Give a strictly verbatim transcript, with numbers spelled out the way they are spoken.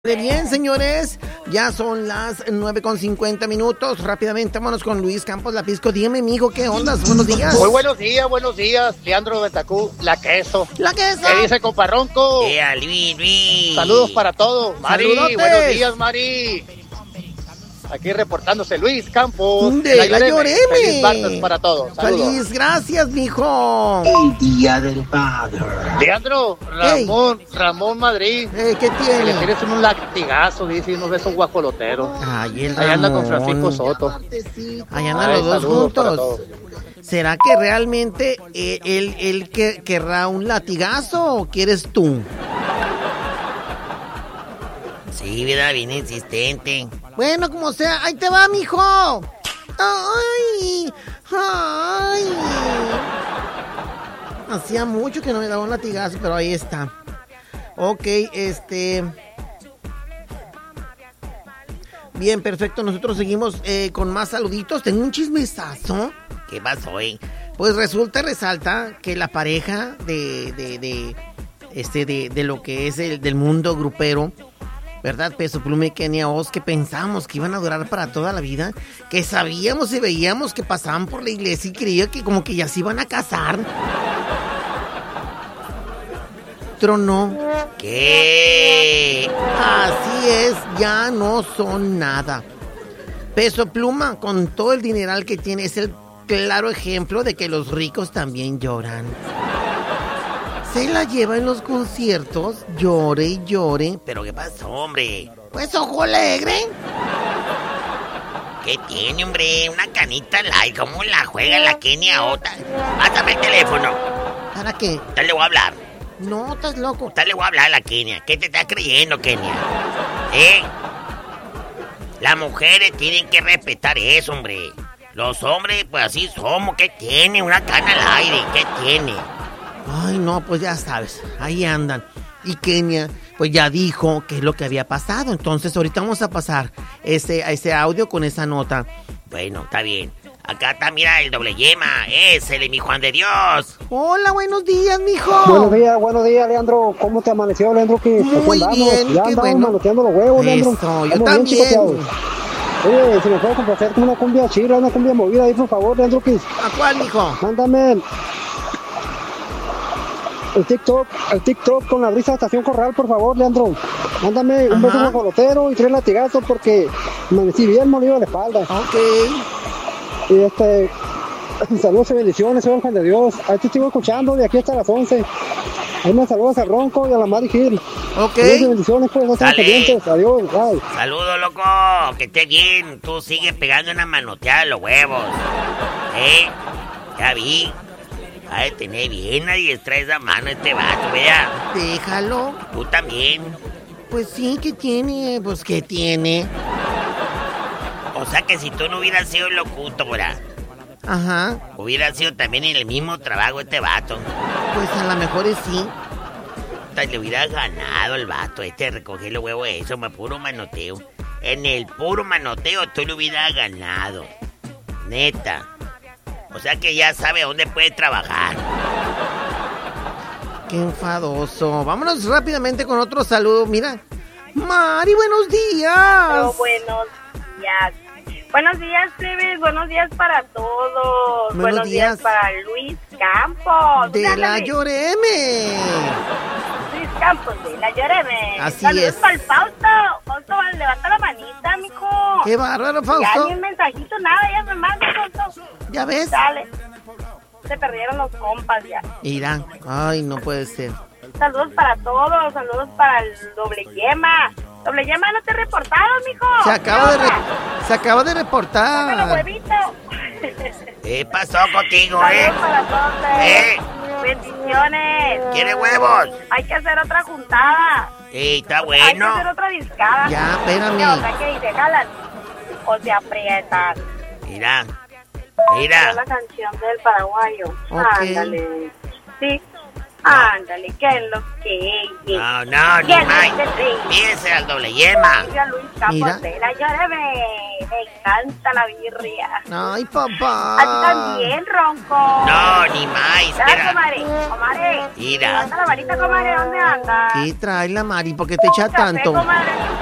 Bien, señores, ya son las nueve con cincuenta minutos. Rápidamente, vámonos con Luis Campos Lapisco. Dígame, amigo, ¿qué ondas? Buenos días. Muy buenos días, buenos días. Leandro Betacú, la queso. La queso. ¿Qué dice, comparronco? ¡Ea, Luis, Luis! Saludos para todos. Mari, Saludotes. buenos días, Mari. Aquí reportándose Luis Campos. De la Lloreme. Feliz martes para todos. Saludos. Feliz, gracias, mijo. El día del padre. Leandro, Ramón, Ramón Madrid. Eh, ¿Qué Que tiene? le tienes un latigazo, dice, unos de esos guajoloteros. Ay, el Ahí anda con Ramón. Francisco Soto. Ahí andan Ay, los dos saludos para juntos. todos. ¿Será que realmente eh, él, él que, querrá un latigazo o quieres tú? Sí, vida, bien insistente. Bueno, como sea, ahí te va, mijo. Ay, ay. Hacía mucho que no me daba un latigazo, pero ahí está. Ok, este... Bien, perfecto, nosotros seguimos eh, con más saluditos. Tengo un chismesazo. ¿Qué pasó, eh? Pues resulta, resalta que la pareja de, de, de, este, de, de lo que es el del mundo grupero, ¿verdad? Peso Pluma y Kenia Os, que pensamos que iban a durar para toda la vida, que sabíamos y veíamos que pasaban por la iglesia y creía que como que ya se iban a casar. Tronó. ¿Qué? Así es, ya no son nada. Peso Pluma, con todo el dineral que tiene, es el claro ejemplo de que los ricos también lloran. Se la lleva en los conciertos, llore y llore. ¿Pero qué pasó, hombre? Pues ojo alegre. ¿Qué tiene, hombre? Una canita light. ¿Cómo la juega la Kenia Ota? Pásame el teléfono. ¿Para qué? Te le voy a hablar. No, estás loco. Te le voy a hablar a la Kenia. ¿Qué te estás creyendo, Kenia? ¿Eh? Las mujeres tienen que respetar eso, hombre. Los hombres, pues así somos. ¿Qué tiene? Una cana al aire. ¿Qué tiene? Ay, no, pues ya sabes, ahí andan. Y Kenia, pues ya dijo qué es lo que había pasado. Entonces ahorita vamos a pasar ese, a ese audio con esa nota. Bueno, está bien. Acá está, mira, el doble yema. Ese de mi Juan de Dios. Hola, buenos días, mijo. Buenos días, buenos días, Leandro. ¿Cómo te amaneció, Leandro? Que Muy bien, ya qué andamos bueno. manoteando los huevos, Leandro. Eso, yo Estamos bien también. chicoteados. Oye, si me puedes complacer con una cumbia chila, una cumbia movida ahí, por favor, Leandro, que ¿A cuál, mijo? mándame el, el TikTok, el TikTok con la brisa de Estación Corral, por favor, Leandro. Mándame un Ajá. beso guajolotero y tres latigazos porque amanecí bien molido de la espalda. Ok. Y este, saludos y bendiciones, soy Juan de Dios. Ahí te sigo escuchando de aquí hasta las once. Ahí me saludas al Ronco y a la Mari Gil. Ok. Saludos y bendiciones, pues, no estamos Dale. pendientes. Adiós, bye. Saludos, loco. Que esté bien. Tú sigue pegando una manoteada a los huevos. ¿Eh? Ya vi. Ha de tener bien adiestra esa mano este vato, vea. Déjalo. Tú también. Pues sí, ¿qué tiene? Pues ¿qué tiene? O sea que si tú no hubieras sido locutora, Ajá. hubiera sido también en el mismo trabajo este vato. Pues a lo mejor es sí. Hasta le hubiera ganado el vato este de recoger los huevos, eso, me puro manoteo. En el puro manoteo tú le hubieras ganado. Neta. O sea que ya sabe dónde puede trabajar. Qué enfadoso. Vámonos rápidamente con otro saludo. Mira. Mari, buenos días. Pero buenos días. Buenos días, plebes. Buenos días para todos. Buenos Buenos, días. días. para Luis Campos. De la Ándale. Lloreme. Luis Campos, de la Lloreme. Así Saludos es. para el Fausto. Fausto, levanta la manita, mijo. Qué bárbaro, Ya Fausto. ni un mensajito, nada. Ya me manda, Fausto. ¿Ya ves? Dale. Se perdieron los compas ya. Irán. Ay, no puede ser. Saludos para todos. Saludos para el doble yema. Doble yema, no te he reportado, mijo. Se acaba de, ¿Qué re- onda? se acaba de Dame los reportar. huevitos. ¿Qué pasó contigo, eh? Saludos para todos. ¿Eh? Bendiciones. ¿Quieres huevos? Hay que hacer otra juntada. Sí, está Hay que hacer bueno. otra discada. Ya, espérame. ¿Qué onda? ¿Qué dice? ¿Jalan? ¿O se aprietan? Mira, Es mira. la canción del paraguayo. Ok. Ándale. Sí. Ándale, que es lo que es. No, no, ni ¿Quién más. es el rey? Piense al doble yema. Mira, Luis Campos Mira. Vela, yo le me, me encanta la birria. Ay, A ti papá. también, Ronco. No, ni más. Ya, Espera. comadre, comadre. Mira. ¿Dónde anda la varita, comadre? ¿Dónde anda? ¿Qué trae la Mari? ¿Por qué te echa Un café, tanto? comadre.